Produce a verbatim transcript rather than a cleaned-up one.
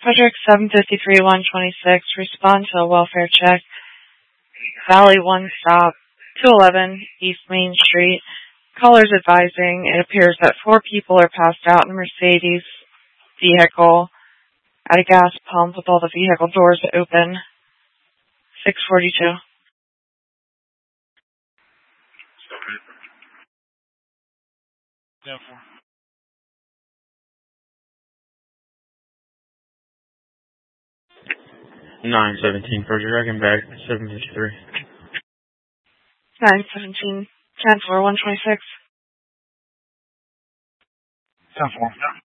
Frederick seven fifty-three one twenty-six, respond to a welfare check. Valley one stop, two eleven East Main Street. Callers advising it appears that four people are passed out in a Mercedes vehicle at a gas pump with all the vehicle doors open. six forty-two. ten four. nine seventeen for Dragon Bag, seven fifty-three. nine seventeen, ten four, one twenty-six. ten four.